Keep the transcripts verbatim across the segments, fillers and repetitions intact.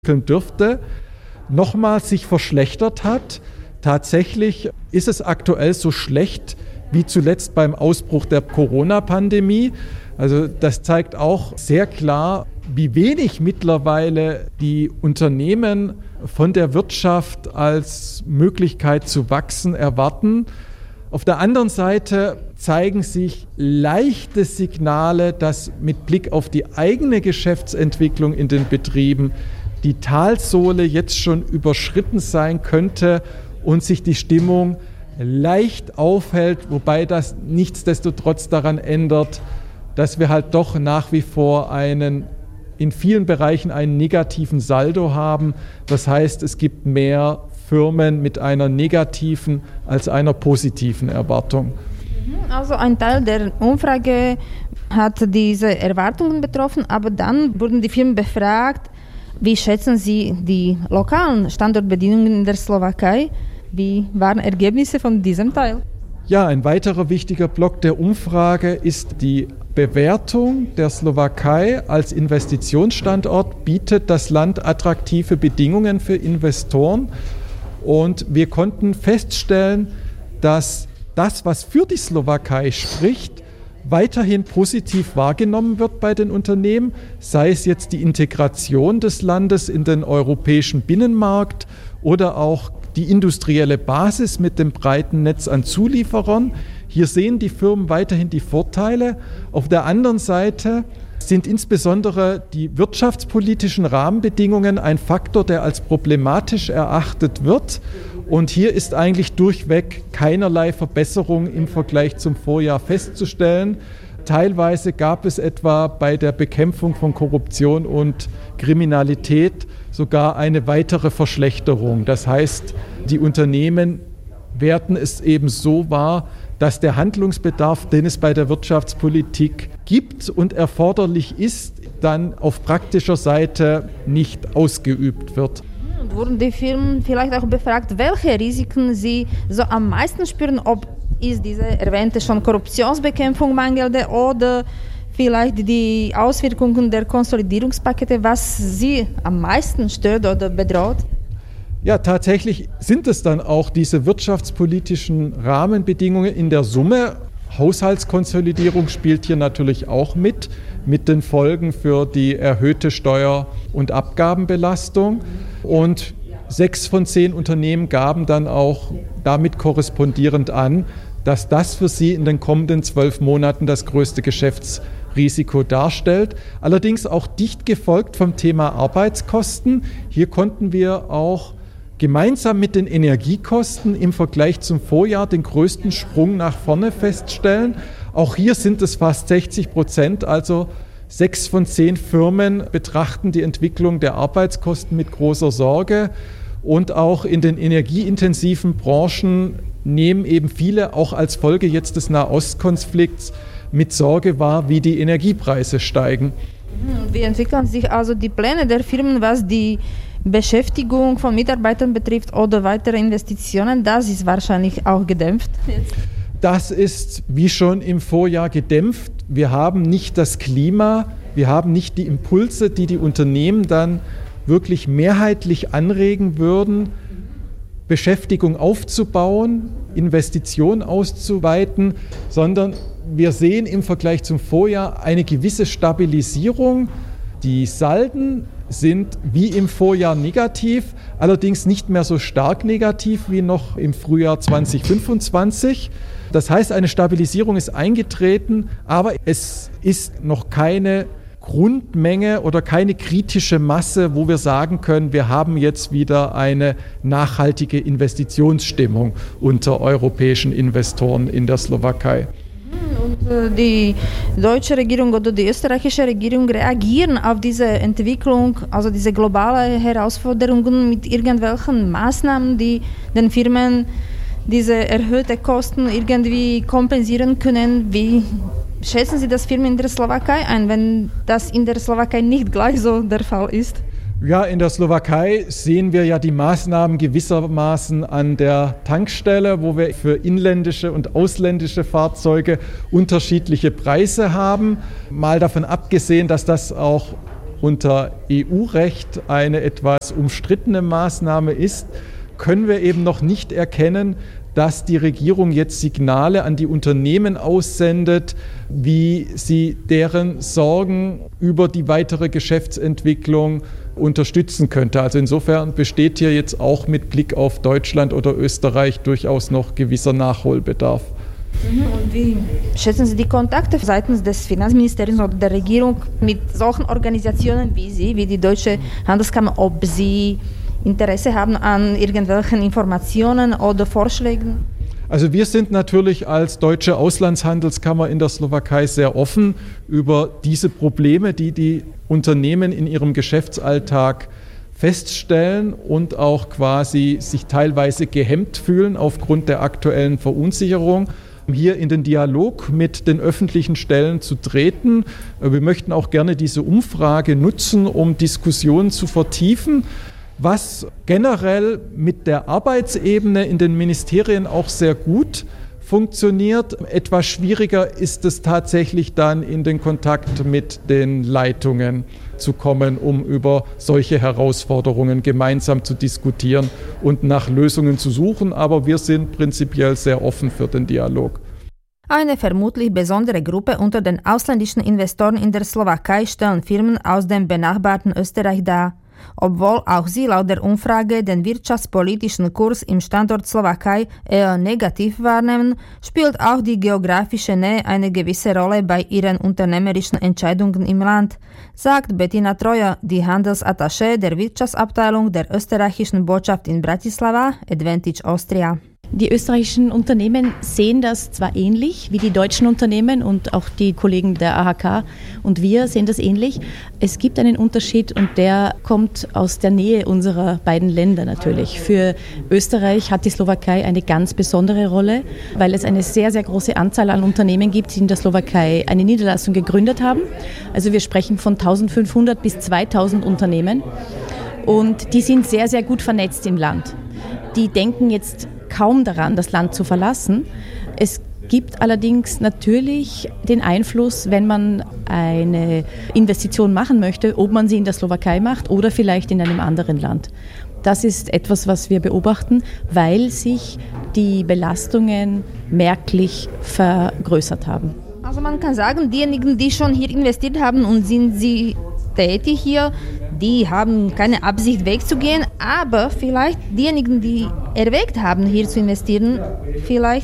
dürfte, nochmal sich verschlechtert hat. Tatsächlich ist es aktuell so schlecht wie zuletzt beim Ausbruch der Corona-Pandemie. Also das zeigt auch sehr klar, wie wenig mittlerweile die Unternehmen von der Wirtschaft als Möglichkeit zu wachsen erwarten. Auf der anderen Seite zeigen sich leichte Signale, dass mit Blick auf die eigene Geschäftsentwicklung in den Betrieben die Talsohle jetzt schon überschritten sein könnte und sich die Stimmung leicht aufhält, wobei das nichtsdestotrotz daran ändert, dass wir halt doch nach wie vor einen, in vielen Bereichen einen negativen Saldo haben. Das heißt, es gibt mehr Firmen mit einer negativen als einer positiven Erwartung. Also ein Teil der Umfrage hat diese Erwartungen betroffen, aber dann wurden die Firmen befragt, wie schätzen Sie die lokalen Standortbedingungen in der Slowakei? Wie waren Ergebnisse von diesem Teil? Ja, ein weiterer wichtiger Block der Umfrage ist die Bewertung der Slowakei als Investitionsstandort. Bietet das Land attraktive Bedingungen für Investoren? Und wir konnten feststellen, dass das, was für die Slowakei spricht, weiterhin positiv wahrgenommen wird bei den Unternehmen, sei es jetzt die Integration des Landes in den europäischen Binnenmarkt oder auch die industrielle Basis mit dem breiten Netz an Zulieferern. Hier sehen die Firmen weiterhin die Vorteile. Auf der anderen Seite sind insbesondere die wirtschaftspolitischen Rahmenbedingungen ein Faktor, der als problematisch erachtet wird. Und hier ist eigentlich durchweg keinerlei Verbesserung im Vergleich zum Vorjahr festzustellen. Teilweise gab es etwa bei der Bekämpfung von Korruption und Kriminalität sogar eine weitere Verschlechterung. Das heißt, die Unternehmen werten es eben so wahr, dass der Handlungsbedarf, den es bei der Wirtschaftspolitik gibt und erforderlich ist, dann auf praktischer Seite nicht ausgeübt wird. Und wurden die Firmen vielleicht auch befragt, welche Risiken sie so am meisten spüren, ob ist diese erwähnte schon Korruptionsbekämpfung mangelnde oder vielleicht die Auswirkungen der Konsolidierungspakete, was sie am meisten stört oder bedroht? Ja, tatsächlich sind es dann auch diese wirtschaftspolitischen Rahmenbedingungen in der Summe. Haushaltskonsolidierung spielt hier natürlich auch mit, mit den Folgen für die erhöhte Steuer- und Abgabenbelastung. Und sechs von zehn Unternehmen gaben dann auch damit korrespondierend an, dass das für sie in den kommenden zwölf Monaten das größte Geschäftsrisiko darstellt. Allerdings auch dicht gefolgt vom Thema Arbeitskosten. Hier konnten wir auch gemeinsam mit den Energiekosten im Vergleich zum Vorjahr den größten Sprung nach vorne feststellen. Auch hier sind es fast sechzig Prozent, also sechs von zehn Firmen betrachten die Entwicklung der Arbeitskosten mit großer Sorge. Und auch in den energieintensiven Branchen nehmen eben viele auch als Folge jetzt des Nahostkonflikts mit Sorge wahr, wie die Energiepreise steigen. Wie entwickeln sich also die Pläne der Firmen, was die Beschäftigung von Mitarbeitern betrifft oder weitere Investitionen? Das ist wahrscheinlich auch gedämpft jetzt. Das ist wie schon im Vorjahr gedämpft. Wir haben nicht das Klima, wir haben nicht die Impulse, die die Unternehmen dann wirklich mehrheitlich anregen würden, Beschäftigung aufzubauen, Investitionen auszuweiten, sondern wir sehen im Vergleich zum Vorjahr eine gewisse Stabilisierung. Die Salden sind wie im Vorjahr negativ, allerdings nicht mehr so stark negativ wie noch im Frühjahr zwanzig fünfundzwanzig. Das heißt, eine Stabilisierung ist eingetreten, aber es ist noch keine Grundmenge oder keine kritische Masse, wo wir sagen können, wir haben jetzt wieder eine nachhaltige Investitionsstimmung unter europäischen Investoren in der Slowakei. Und die deutsche Regierung oder die österreichische Regierung reagieren auf diese Entwicklung, also diese globale Herausforderungen mit irgendwelchen Maßnahmen, die den Firmen diese erhöhten Kosten irgendwie kompensieren können. Wie schätzen Sie das Firmen in der Slowakei ein, wenn das in der Slowakei nicht gleich so der Fall ist? Ja, in der Slowakei sehen wir ja die Maßnahmen gewissermaßen an der Tankstelle, wo wir für inländische und ausländische Fahrzeuge unterschiedliche Preise haben. Mal davon abgesehen, dass das auch unter E U-Recht eine etwas umstrittene Maßnahme ist, können wir eben noch nicht erkennen, dass die Regierung jetzt Signale an die Unternehmen aussendet, wie sie deren Sorgen über die weitere Geschäftsentwicklung unterstützen könnte. Also insofern besteht hier jetzt auch mit Blick auf Deutschland oder Österreich durchaus noch gewisser Nachholbedarf. Und wie schätzen Sie die Kontakte seitens des Finanzministeriums oder der Regierung mit solchen Organisationen wie Sie, wie die Deutsche Handelskammer, ob Sie Interesse haben an irgendwelchen Informationen oder Vorschlägen? Also wir sind natürlich als Deutsche Auslandshandelskammer in der Slowakei sehr offen über diese Probleme, die die Unternehmen in ihrem Geschäftsalltag feststellen und auch quasi sich teilweise gehemmt fühlen aufgrund der aktuellen Verunsicherung, hier in den Dialog mit den öffentlichen Stellen zu treten. Wir möchten auch gerne diese Umfrage nutzen, um Diskussionen zu vertiefen. Was generell mit der Arbeitsebene in den Ministerien auch sehr gut funktioniert. Etwas schwieriger ist es tatsächlich dann in den Kontakt mit den Leitungen zu kommen, um über solche Herausforderungen gemeinsam zu diskutieren und nach Lösungen zu suchen. Aber wir sind prinzipiell sehr offen für den Dialog. Eine vermutlich besondere Gruppe unter den ausländischen Investoren in der Slowakei stellen Firmen aus dem benachbarten Österreich dar. Obwohl auch sie laut der Umfrage den wirtschaftspolitischen Kurs im Standort Slowakei eher negativ wahrnehmen, spielt auch die geografische Nähe eine gewisse Rolle bei ihren unternehmerischen Entscheidungen im Land, sagt Bettina Troja, die Handelsattaché der Wirtschaftsabteilung der österreichischen Botschaft in Bratislava, Advantage Austria. Die österreichischen Unternehmen sehen das zwar ähnlich wie die deutschen Unternehmen und auch die Kollegen der A H K und wir sehen das ähnlich. Es gibt einen Unterschied und der kommt aus der Nähe unserer beiden Länder natürlich. Für Österreich hat die Slowakei eine ganz besondere Rolle, weil es eine sehr, sehr große Anzahl an Unternehmen gibt, die in der Slowakei eine Niederlassung gegründet haben. Also wir sprechen von eintausendfünfhundert bis zweitausend Unternehmen und die sind sehr, sehr gut vernetzt im Land. Die denken jetzt kaum daran, das Land zu verlassen. Es gibt allerdings natürlich den Einfluss, wenn man eine Investition machen möchte, ob man sie in der Slowakei macht oder vielleicht in einem anderen Land. Das ist etwas, was wir beobachten, weil sich die Belastungen merklich vergrößert haben. Also man kann sagen, diejenigen, die schon hier investiert haben und sind sie tätig hier, die haben keine Absicht wegzugehen, aber vielleicht diejenigen, die erwägt haben, hier zu investieren, vielleicht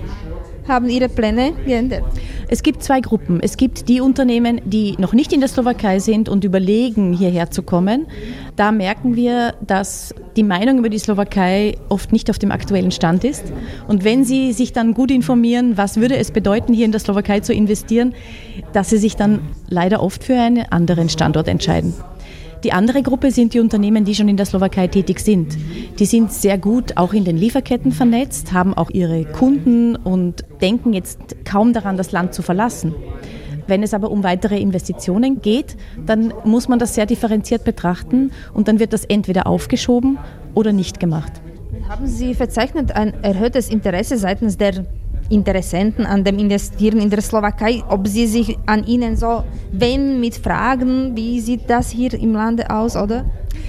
haben ihre Pläne geändert. Es gibt zwei Gruppen. Es gibt die Unternehmen, die noch nicht in der Slowakei sind und überlegen, hierher zu kommen. Da merken wir, dass die Meinung über die Slowakei oft nicht auf dem aktuellen Stand ist. Und wenn sie sich dann gut informieren, was würde es bedeuten, hier in der Slowakei zu investieren, dass sie sich dann leider oft für einen anderen Standort entscheiden. Die andere Gruppe sind die Unternehmen, die schon in der Slowakei tätig sind. Die sind sehr gut auch in den Lieferketten vernetzt, haben auch ihre Kunden und denken jetzt kaum daran, das Land zu verlassen. Wenn es aber um weitere Investitionen geht, dann muss man das sehr differenziert betrachten und dann wird das entweder aufgeschoben oder nicht gemacht. Haben Sie verzeichnet ein erhöhtes Interesse seitens der Interessenten an dem Investieren in der Slowakei, ob sie sich an Ihnen so wenden mit Fragen, wie sieht das hier im Lande aus, oder?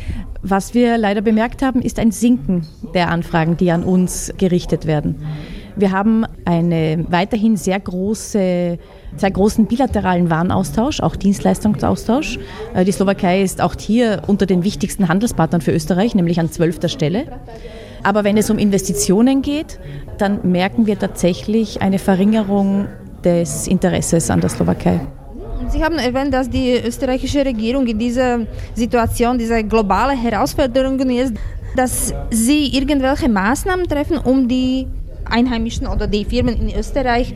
Was wir leider bemerkt haben, ist ein Sinken der Anfragen, die an uns gerichtet werden. Wir haben einen weiterhin sehr, große, sehr großen bilateralen Warenaustausch, auch Dienstleistungsaustausch. Die Slowakei ist auch hier unter den wichtigsten Handelspartnern für Österreich, nämlich an zwölfter Stelle. Aber wenn es um Investitionen geht, dann merken wir tatsächlich eine Verringerung des Interesses an der Slowakei. Sie haben erwähnt, dass die österreichische Regierung in dieser Situation, diese globale Herausforderungen ist, dass sie irgendwelche Maßnahmen treffen, um die Einheimischen oder die Firmen in Österreich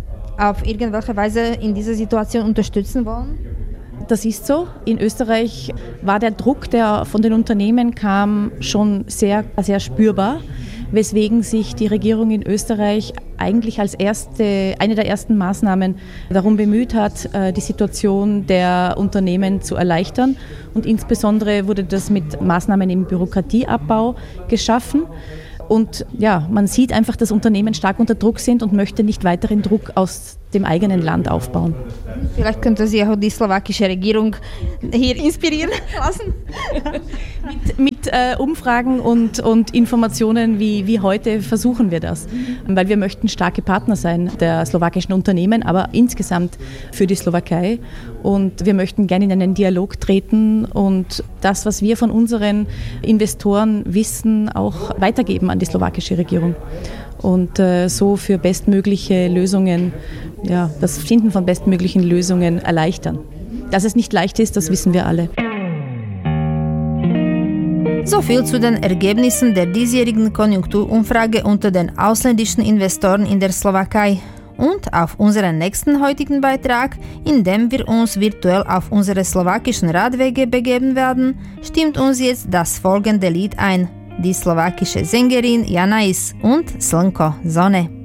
auf irgendwelche Weise in dieser Situation unterstützen wollen? Das ist so. In Österreich war der Druck, der von den Unternehmen kam, schon sehr, sehr spürbar, weswegen sich die Regierung in Österreich eigentlich als erste, eine der ersten Maßnahmen darum bemüht hat, die Situation der Unternehmen zu erleichtern. Und insbesondere wurde das mit Maßnahmen im Bürokratieabbau geschaffen. Und ja, man sieht einfach, dass Unternehmen stark unter Druck sind und möchte nicht weiteren Druck aus dem eigenen Land aufbauen. Vielleicht könnte Sie auch die slowakische Regierung hier inspirieren lassen. mit mit äh, Umfragen und, und Informationen wie, wie heute versuchen wir das, weil wir möchten starke Partner sein der slowakischen Unternehmen, aber insgesamt für die Slowakei, und wir möchten gerne in einen Dialog treten und das, was wir von unseren Investoren wissen, auch weitergeben an die slowakische Regierung und äh, so für bestmögliche Lösungen, ja, das Finden von bestmöglichen Lösungen erleichtern. Dass es nicht leicht ist, das wissen wir alle. So viel zu den Ergebnissen der diesjährigen Konjunkturumfrage unter den ausländischen Investoren in der Slowakei. Und auf unseren nächsten heutigen Beitrag, in dem wir uns virtuell auf unsere slowakischen Radwege begeben werden, stimmt uns jetzt das folgende Lied ein. Die slowakische Sängerin Janais und Slnko Zone.